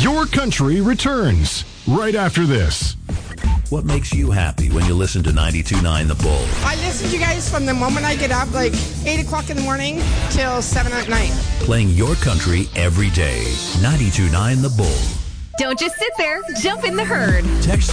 Your Country returns right after this. What makes you happy when you listen to 92.9 The Bull? I listen to you guys from the moment I get up, like 8 o'clock in the morning till 7 at night. Playing your country every day. 92.9 The Bull. Don't just sit there. Jump in the herd. Text